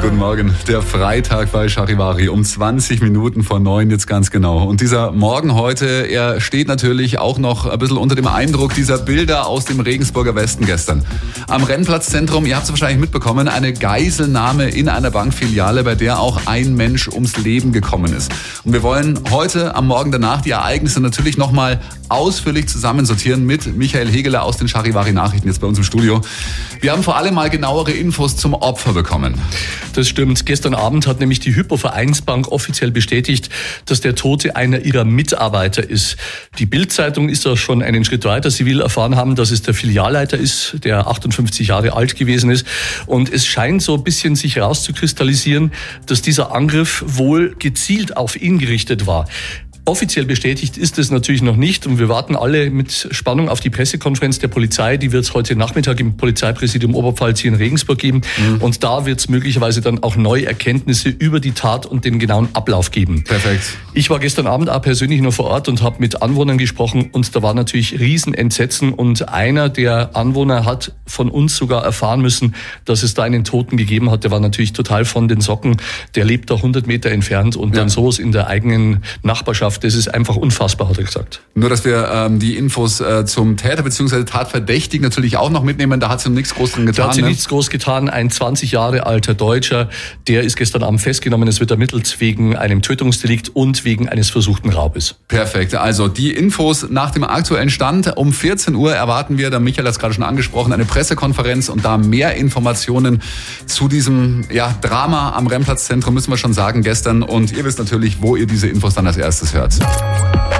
Guten Morgen. Der Freitag bei Charivari um 20 Minuten vor 9 jetzt ganz genau. Und dieser Morgen heute, er steht natürlich auch noch ein bisschen unter dem Eindruck dieser Bilder aus dem Regensburger Westen gestern. Am Rennplatzzentrum, ihr habt es wahrscheinlich mitbekommen, eine Geiselnahme in einer Bankfiliale, bei der auch ein Mensch ums Leben gekommen ist. Und wir wollen heute am Morgen danach die Ereignisse natürlich nochmal ausführlich zusammensortieren mit Michael Hegeler aus den Charivari Nachrichten jetzt bei uns im Studio. Wir haben vor allem mal genauere Infos zum Opfer bekommen. Das stimmt. Gestern Abend hat nämlich die Hypo Vereinsbank offiziell bestätigt, dass der Tote einer ihrer Mitarbeiter ist. Die Bild-Zeitung ist da schon einen Schritt weiter. Sie will erfahren haben, dass es der Filialleiter ist, der 58 Jahre alt gewesen ist. Und es scheint so ein bisschen sich herauszukristallisieren, dass dieser Angriff wohl gezielt auf ihn gerichtet war. Offiziell bestätigt ist es natürlich noch nicht und wir warten alle mit Spannung auf die Pressekonferenz der Polizei. Die wird es heute Nachmittag im Polizeipräsidium Oberpfalz hier in Regensburg geben. Und da wird es möglicherweise dann auch neue Erkenntnisse über die Tat und den genauen Ablauf geben. Perfekt. Ich war gestern Abend auch persönlich noch vor Ort und habe mit Anwohnern gesprochen und da war natürlich Riesenentsetzen und einer der Anwohner hat von uns sogar erfahren müssen, dass es da einen Toten gegeben hat. Der war natürlich total von den Socken. Der lebt da 100 Meter entfernt und dann sowas in der eigenen Nachbarschaft. Das ist einfach unfassbar, hat er gesagt. Nur, dass wir die Infos zum Täter bzw. Tatverdächtigen natürlich auch noch mitnehmen. Da hat sie nichts groß dran getan. Da hat sie nichts groß getan. Ein 20 Jahre alter Deutscher, der ist gestern Abend festgenommen. Es wird ermittelt wegen einem Tötungsdelikt und wegen eines versuchten Raubes. Perfekt. Also die Infos nach dem aktuellen Stand. Um 14 Uhr erwarten wir, der Michael hat es gerade schon angesprochen, eine Pressekonferenz und da mehr Informationen zu diesem Drama am Rennplatzzentrum müssen wir schon sagen gestern. Und ihr wisst natürlich, wo ihr diese Infos dann als erstes hört.